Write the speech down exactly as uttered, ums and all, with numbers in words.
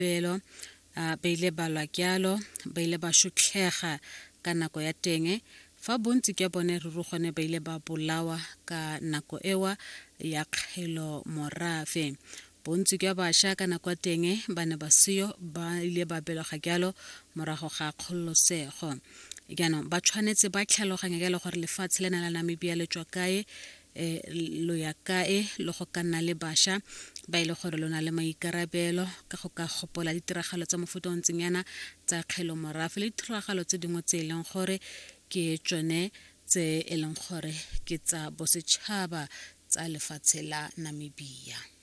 belo a ba ile ba lwa kyalo ba ile ba shuklega ka nako ya tenge fa bontsi ke bone re rugone ba ile ba bolawa ka nako ewa ya kgelo morafe bontsi ke ba sha ka nako tenge bana ba sio ba ile ba beloga kyalo morago ga kgolosego yana ba tshwanetse ba tlhaloganya ke le gore lefatshe lena la Namibia le tswa kae e lo ya kae lo go kana le basha ba ile gore lona le maikarabelo ka go ka gopola ditiragalo tsa mofuta o ntseng yana tsa kgelo morafe le ditiragalo tse dingwe tse eleng gore ke tsone tse eleng gore ke tsa bosetšhaba tsa lefatshe la Namibia.